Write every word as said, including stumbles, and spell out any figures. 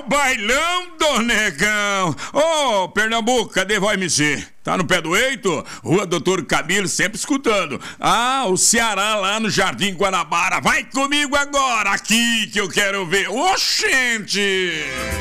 bailão do negão. Ô, oh, Pernambuco, cadê Vai M C? Tá no pé do eito? Rua Doutor Camilo, sempre escutando. Ah, o Ceará lá no Jardim Guanabara. Vai comigo agora, aqui que eu quero ver. Oxente!